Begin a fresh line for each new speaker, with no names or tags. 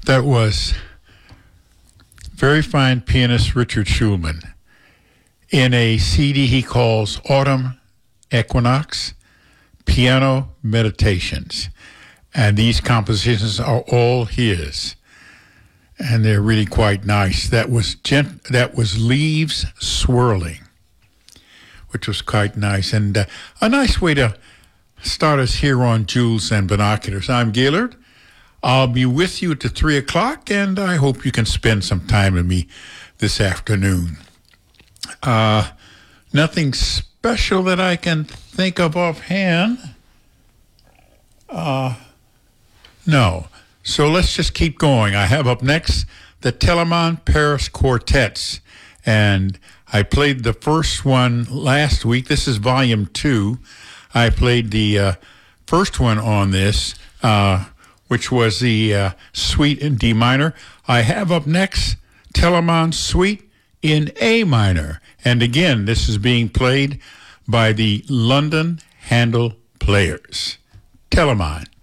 That was very fine pianist Richard Schulman in a CD he calls Autumn Equinox Piano Meditations. And these compositions are all his. And they're really quite nice. That was Leaves Swirling, which was quite nice. And a nice way to start us here on Jewels and Binoculars. I'm Gaylord. I'll be with you at 3 o'clock, and I hope you can spend some time with me this afternoon. Nothing special that I can think of offhand. No. So let's just keep going. I have up next the Telemann Paris Quartets, and I played the first one last week. This is volume 2. I played the first one on this, which was the Suite in D minor. I have up next Telemann Suite in A minor. And again, this is being played by the London Handel Players. Telemann.